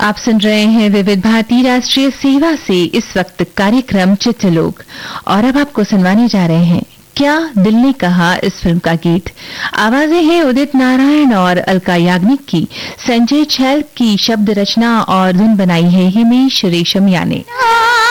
आप सुन रहे हैं विविध भारती राष्ट्रीय सेवा से इस वक्त कार्यक्रम चित्रलोक और अब आपको सुनवाने जा रहे हैं क्या दिल ने कहा इस फिल्म का गीत। आवाजें हैं उदित नारायण और अलका याग्निक की, संजय छैल की शब्द रचना और धुन बनाई है हिमेश रेशमिया ने।